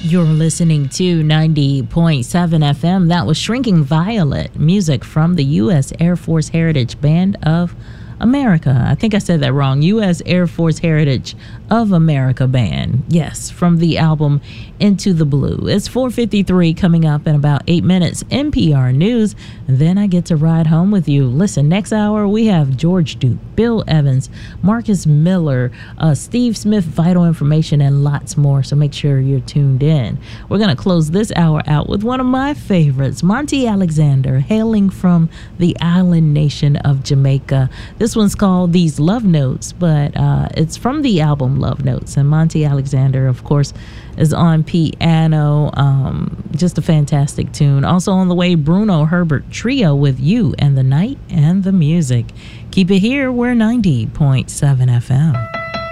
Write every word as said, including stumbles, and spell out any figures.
You're listening to ninety point seven F M. That was Shrinking Violet, music from the U S Air Force Heritage Band of America. I think I said that wrong. U S Air Force Heritage of America Band. Yes, from the album Into the Blue. It's four fifty-three, coming up in about eight minutes. N P R News. And then I get to ride home with you. Listen, next hour we have George Duke, Bill Evans, Marcus Miller, uh, Steve Smith, Vital Information, and lots more. So make sure you're tuned in. We're going to close this hour out with one of my favorites, Monty Alexander, hailing from the island nation of Jamaica. This one's called These Love Notes, but uh, it's from the album Love Notes. And Monty Alexander, of course, is on piano. Um, just a fantastic tune. Also on the way, Bruno Herbert Trio with You and the Night and the Music. Keep it here. We're ninety point seven F M.